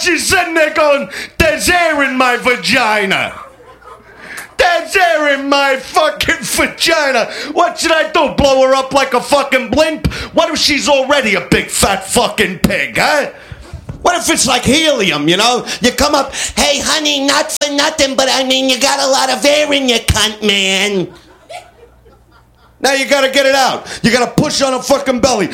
she's sitting there going, there's air in my vagina. There's air in my fucking vagina. What should I do, blow her up like a fucking blimp? What if she's already a big fat fucking pig, huh? What if it's like helium, you know? You come up, hey, honey, not for nothing, but I mean, you got a lot of air in your cunt, man. Now you gotta get it out. You gotta push on a fucking belly.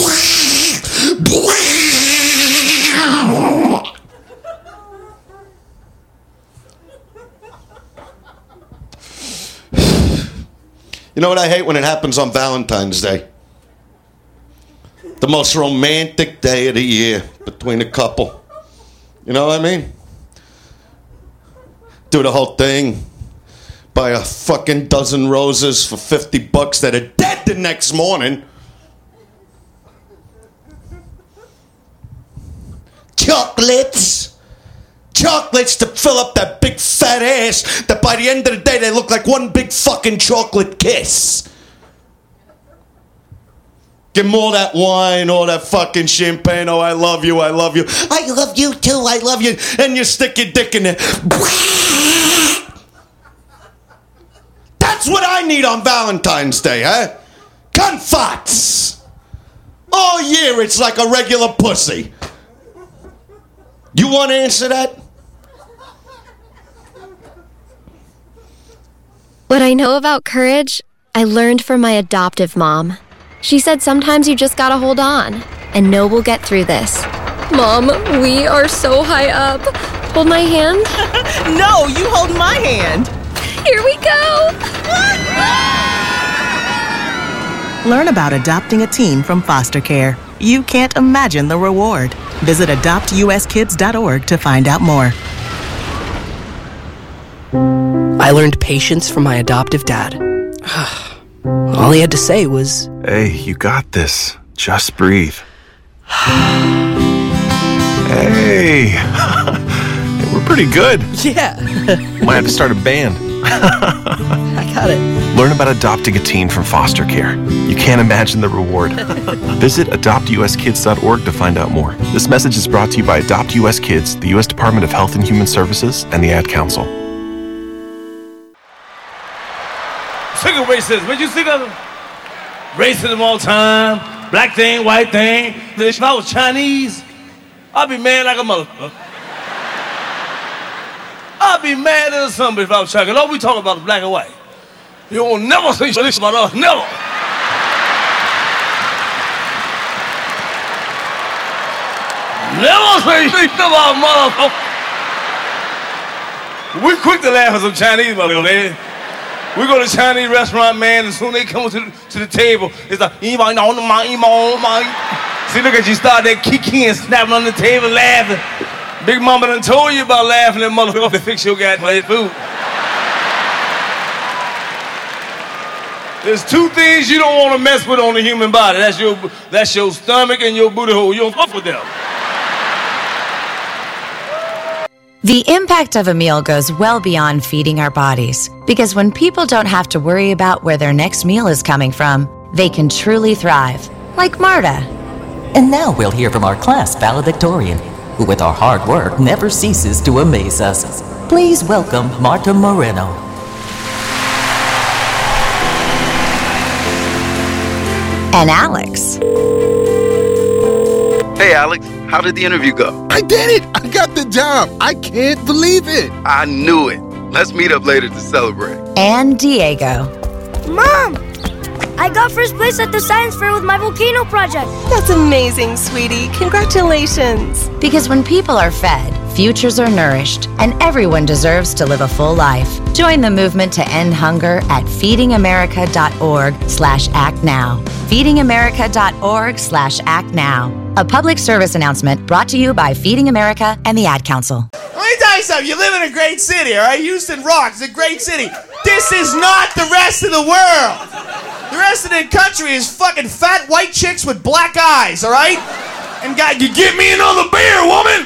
You know what I hate when it happens on Valentine's Day? The most romantic day of the year between a couple. You know what I mean? Do the whole thing. Buy a fucking dozen roses for $50 that are dead the next morning. Chocolates to fill up that big fat ass that by the end of the day they look like one big fucking chocolate kiss. Give them all that wine, all that fucking champagne. Oh, I love you, I love you. I love you too, I love you. And you stick your dick in there. That's what I need on Valentine's Day, huh? Confats. All year it's like a regular pussy. You want to answer that? What I know about courage, I learned from my adoptive mom. She said sometimes you just gotta hold on and know we'll get through this. Mom, we are so high up. Hold my hand. No, you hold my hand. Here we go. Learn about adopting a teen from foster care. You can't imagine the reward. Visit adoptuskids.org to find out more. I learned patience from my adoptive dad. All he had to say was, "Hey, you got this. Just breathe." Hey, we're pretty good. yeah. Might have to start a band. I got it. Learn about adopting a teen from foster care. You can't imagine the reward. Visit adoptuskids.org to find out more. This message is brought to you by Adopt US Kids, the U.S. Department of Health and Human Services, and the Ad Council. Sick of racism. What you sick of? Racism all the time. Black thing, white thing. If I was Chinese, I'd be mad like a motherfucker. I'd be mad as somebody if I was Chinese. All we talk about is black and white. You will never say this about us. Never. Never say this about motherfucker. We quick to laugh at some Chinese motherfucker, man. We go to a Chinese restaurant, man, and soon they come to the table, it's like, see, look at you start that kiki and snapping on the table, laughing. Big Mama done told you about laughing at motherfucker to fix your goddamn food. There's two things you don't want to mess with on the human body. That's your stomach and your booty hole. You don't fuck with them. The impact of a meal goes well beyond feeding our bodies, because when people don't have to worry about where their next meal is coming from, they can truly thrive, like Marta. And now we'll hear from our class valedictorian, who with our hard work never ceases to amaze us. Please welcome Marta Moreno. And Alex. Hey, Alex, how did the interview go? I did it! I got the job! I can't believe it! I knew it. Let's meet up later to celebrate. And Diego. Mom! I got first place at the science fair with my volcano project. That's amazing, sweetie. Congratulations. Because when people are fed, futures are nourished, and everyone deserves to live a full life. Join the movement to end hunger at feedingamerica.org/actnow. feedingamerica.org/actnow. A public service announcement brought to you by Feeding America and the Ad Council. Let me tell you something. You live in a great city, all right? Houston rocks. It's a great city. This is not the rest of the world. The rest of the country is fucking fat white chicks with black eyes, all right? And God, you give me another beer, woman!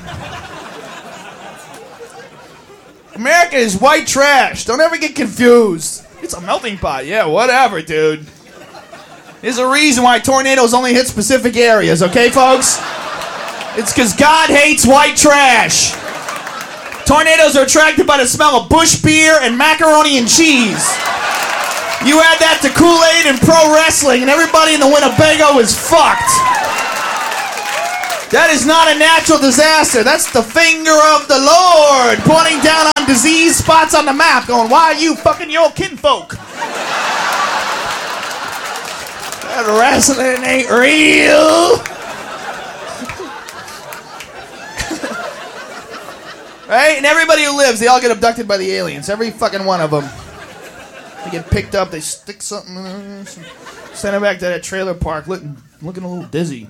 America is white trash. Don't ever get confused. It's a melting pot. Yeah, whatever, dude. There's a reason why tornadoes only hit specific areas, okay, folks? It's because God hates white trash. Tornadoes are attracted by the smell of Bush beer and macaroni and cheese. You add that to Kool-Aid and pro wrestling, and everybody in the Winnebago is fucked. That is not a natural disaster. That's the finger of the Lord pointing down on disease spots on the map, going, why are you fucking your kinfolk? That wrestling ain't real. Right? And everybody who lives, they all get abducted by the aliens. Every fucking one of them. They get picked up, they stick something in there, send them back to that trailer park looking a little dizzy.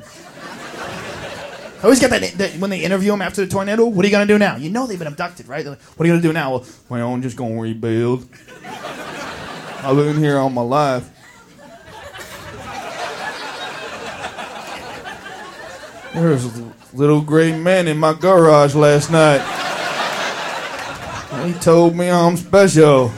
I always get that when they interview them after the tornado, what are you going to do now? You know they've been abducted, right? They're like, what are you going to do now? Well, I'm just going to rebuild. I've been here all my life. There was a little gray man in my garage last night. He told me I'm special.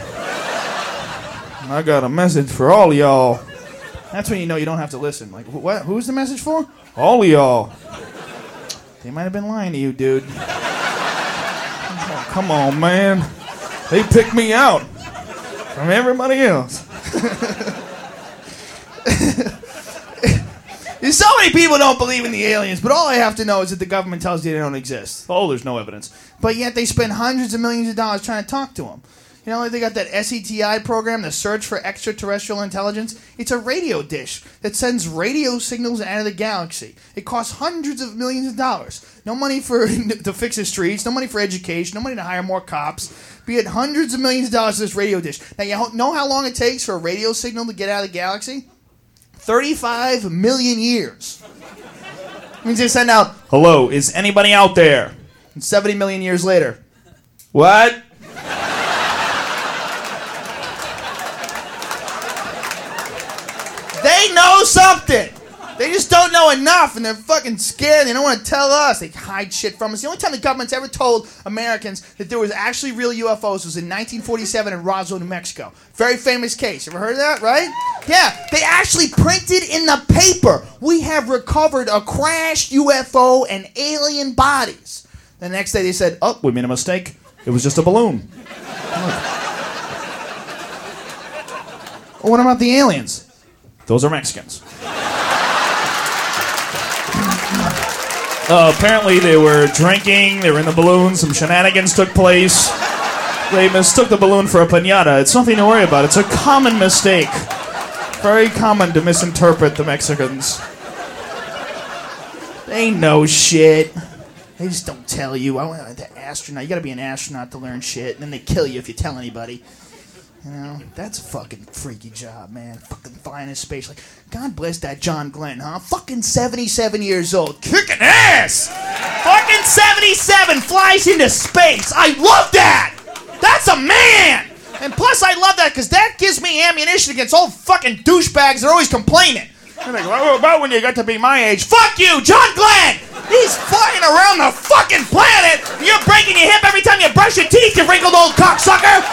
I got a message for all of y'all. That's when you know you don't have to listen. Like, what? Who's the message for? All of y'all. They might have been lying to you, dude. Oh, come on, man. They picked me out from everybody else. So many people don't believe in the aliens, but all I have to know is that the government tells you they don't exist. Oh, there's no evidence. But yet they spend hundreds of millions of dollars trying to talk to them. You know, like they got that SETI program, the Search for Extraterrestrial Intelligence. It's a radio dish that sends radio signals out of the galaxy. It costs hundreds of millions of dollars. No money to fix the streets, no money for education, no money to hire more cops. Be it hundreds of millions of dollars for this radio dish. Now, you know how long it takes for a radio signal to get out of the galaxy? 35 million years. It means they send out, hello, is anybody out there? And 70 million years later, what? They know something. They just don't know enough, and they're fucking scared. They don't want to tell us. They hide shit from us. The only time the government's ever told Americans that there was actually real UFOs was in 1947 in Roswell, New Mexico. Very famous case. You ever heard of that, right? Yeah, they actually printed in the paper, we have recovered a crashed UFO and alien bodies. The next day they said, oh, we made a mistake. It was just a balloon. Well, what about the aliens? Those are Mexicans. Apparently they were drinking, they were in the balloon, some shenanigans took place. They mistook the balloon for a piñata. It's nothing to worry about. It's a common mistake. Very common to misinterpret the Mexicans. They know shit. They just don't tell you. I went to astronaut. You gotta be an astronaut to learn shit, and then they kill you if you tell anybody. You know, that's a fucking freaky job, man. Fucking flying in space. Like, God bless that John Glenn, huh? Fucking 77 years old. Kicking ass! Fucking 77 flies into space. I love that! That's a man! And plus, I love that because that gives me ammunition against old fucking douchebags that are always complaining. And they go, what about when you got to be my age? Fuck you, John Glenn! He's flying around the fucking planet! You're breaking your hip every time you brush your teeth, you wrinkled old cocksucker!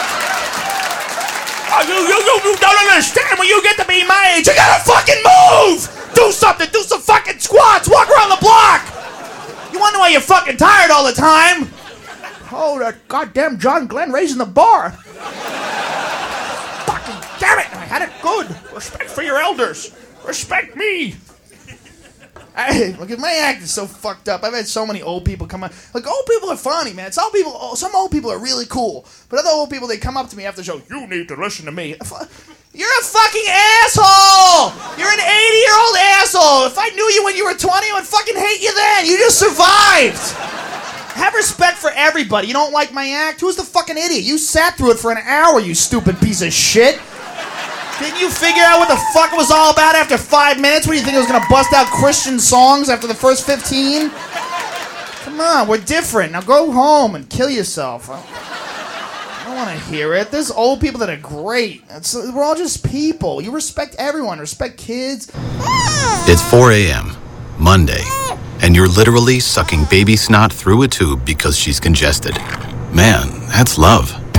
You don't understand. When you get to be my age, you gotta fucking move! Do something, do some fucking squats, walk around the block! You wonder why you're fucking tired all the time? Oh, that goddamn John Glenn raising the bar. Fucking damn it, I had it good. Respect for your elders. Respect me. Look at my act is so fucked up. I've had so many old people come on. Like, old people are funny, man. Some old people are really cool. But other old people, they come up to me after the show. You need to listen to me. You're a fucking asshole. You're an 80-year-old asshole. If I knew you when you were 20, I would fucking hate you then. You just survived. Have respect for everybody. You don't like my act? Who's the fucking idiot? You sat through it for an hour, you stupid piece of shit. Didn't you figure out what the fuck it was all about after 5 minutes? What do you think, I was going to bust out Christian songs after the first 15? Come on, we're different. Now go home and kill yourself. I don't want to hear it. There's old people that are great. We're all just people. You respect everyone. Respect kids. It's 4 a.m., Monday, and you're literally sucking baby snot through a tube because she's congested. Man, that's love.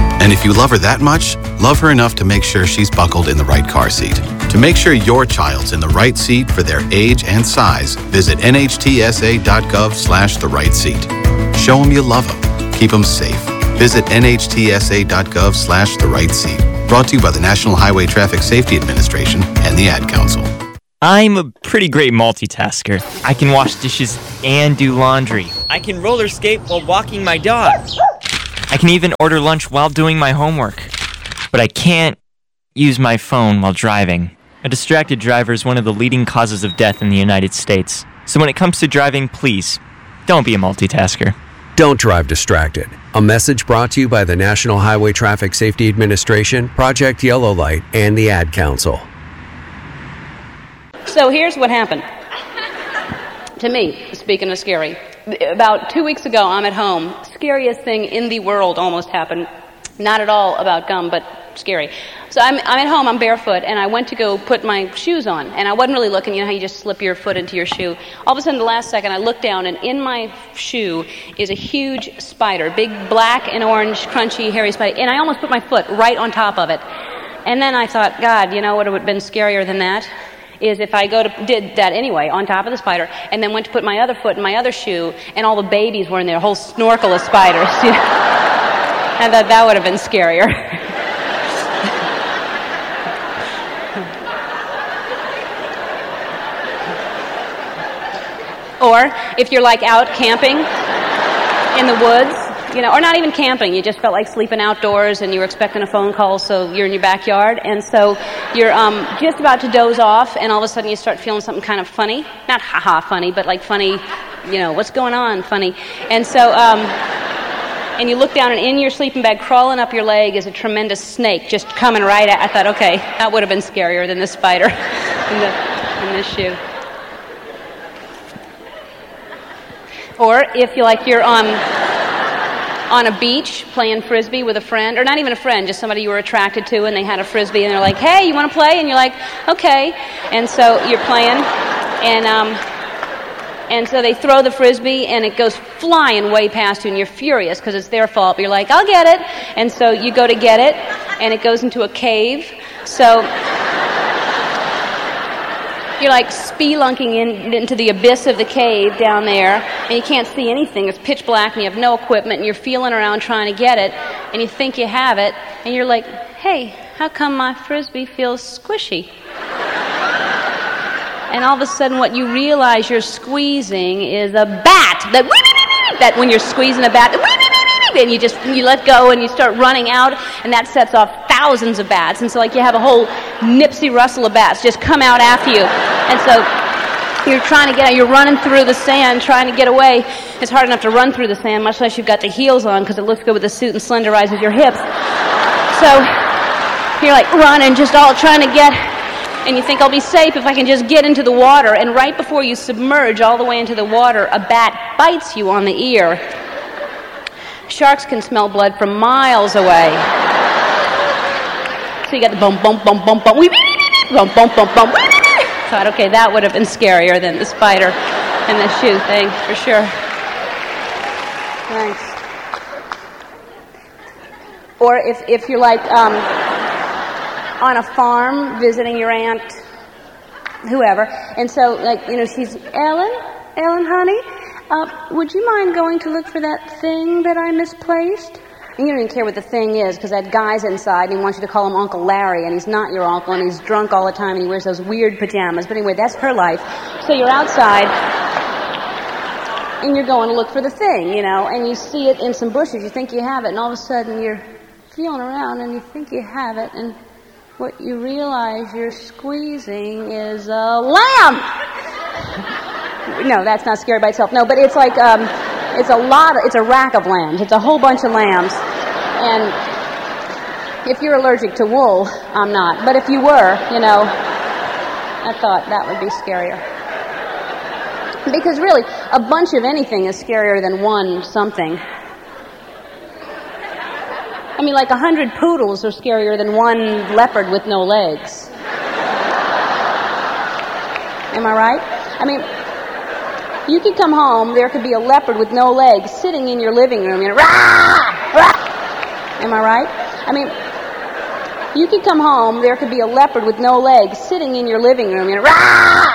And if you love her that much, love her enough to make sure she's buckled in the right car seat. To make sure your child's in the right seat for their age and size, visit nhtsa.gov/the right seat. Show them you love them. Keep them safe. Visit nhtsa.gov/the right seat. Brought to you by the National Highway Traffic Safety Administration and the Ad Council. I'm a pretty great multitasker. I can wash dishes and do laundry. I can roller skate while walking my dog. I can even order lunch while doing my homework. But I can't use my phone while driving. A distracted driver is one of the leading causes of death in the United States. So when it comes to driving, please, don't be a multitasker. Don't drive distracted. A message brought to you by the National Highway Traffic Safety Administration, Project Yellow Light, and the Ad Council. So here's what happened. To me, speaking of scary, about 2 weeks ago, I'm at home. Scariest thing in the world almost happened. Not at all about gum, but scary. So I'm at home, I'm barefoot, and I went to go put my shoes on. And I wasn't really looking, you know how you just slip your foot into your shoe. All of a sudden, the last second, I looked down, and in my shoe is a huge spider. Big black and orange, crunchy, hairy spider. And I almost put my foot right on top of it. And then I thought, God, you know what would have been scarier than that? Is if I did that anyway, on top of the spider, and then went to put my other foot in my other shoe, and all the babies were in there, a whole snorkel of spiders. I thought that would have been scarier. Or if you're like out camping in the woods, you know, or not even camping, you just felt like sleeping outdoors and you were expecting a phone call, so you're in your backyard, and so you're just about to doze off, and all of a sudden you start feeling something kind of funny. Not ha-ha funny, but like funny, you know, what's going on funny. And so, and you look down, and in your sleeping bag, crawling up your leg, is a tremendous snake just coming right at. I thought, okay, that would have been scarier than the spider in this shoe. Or if you're on a beach playing Frisbee with a friend, or not even a friend, just somebody you were attracted to, and they had a Frisbee, and they're like, hey, you want to play? And you're like, okay. And so you're playing, and so they throw the Frisbee, and it goes flying way past you, and you're furious because it's their fault. But you're like, I'll get it. And so you go to get it, and it goes into a cave. So you're like spelunking into the abyss of the cave down there, and you can't see anything. It's pitch black, and you have no equipment, and you're feeling around trying to get it, and you think you have it, and you're like, hey, how come my Frisbee feels squishy? And all of a sudden what you realize you're squeezing is a bat. That when you're squeezing a bat, and you let go and you start running out, and that sets off thousands of bats. And so like you have a whole Nipsey Russell of bats just come out after you. And so you're trying to get out, you're running through the sand trying to get away. It's hard enough to run through the sand, much less you've got the heels on, because it looks good with the suit and slenderizes your hips. So you're like running, just all trying to get, and you think, I'll be safe if I can just get into the water. And right before you submerge all the way into the water, a bat bites you on the ear. Sharks can smell blood from miles away. So you got the bump, bump, bump, bump, bump, bump, bump, bump, bump. Thought, okay, that would have been scarier than the spider and the shoe thing, for sure. Thanks. Or if you're like on a farm visiting your aunt, whoever, and so like, you know, she's, Ellen, honey, would you mind going to look for that thing that I misplaced? And you don't even care what the thing is, because that guy's inside and he wants you to call him Uncle Larry, and he's not your uncle, and he's drunk all the time, and he wears those weird pajamas. But anyway, that's her life. So you're outside, and you're going to look for the thing, you know, and you see it in some bushes. You think you have it, and all of a sudden you're feeling around, and you think you have it, and what you realize you're squeezing is a lamb. No, that's not scary by itself. No, but it's like, it's a rack of lambs. It's a whole bunch of lambs. And if you're allergic to wool, I'm not. But if you were, you know, I thought that would be scarier. Because really, a bunch of anything is scarier than one something. I mean, like 100 poodles are scarier than one leopard with no legs. Am I right? I mean, you could come home, there could be a leopard with no legs sitting in your living room, you know, rah, rah, Am I right? I mean, you could come home, there could be a leopard with no legs sitting in your living room, and rah!